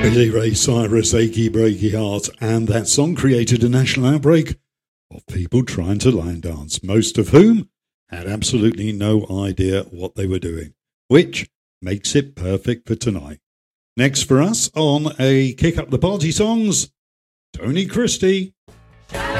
Billy Ray Cyrus, Achy Breaky Heart, and that song created a national outbreak of people trying to line dance, most of whom had absolutely no idea what they were doing, which makes it perfect for tonight. Next for us on a Kick Up the Party songs, Tony Christie.